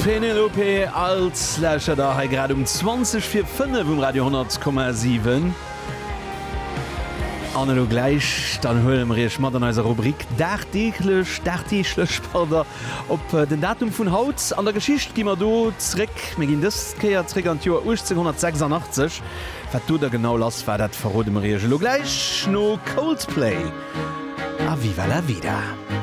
Penelope als Lächer da ha grad 20:05 um Radio 10,7. An du gleich dann höllen rich mat an eiser Rubrik Dachtiglech Pader op den Datum vun Haut an der Geschicht gimmer doreck mé gin dëskeier an Joer 1886 wat du der genau lass war dat verrode Marie lo gleich no Coldplay. A wie war er wieder?